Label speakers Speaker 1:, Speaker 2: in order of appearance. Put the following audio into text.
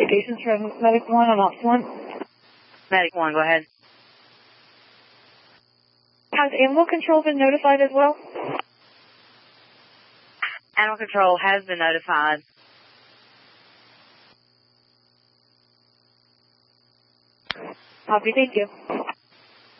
Speaker 1: communications from Medic 1 on Ops 1.
Speaker 2: Medic 1, go ahead.
Speaker 1: Has Animal Control been notified as well?
Speaker 2: Animal Control has been notified.
Speaker 1: Copy, thank you.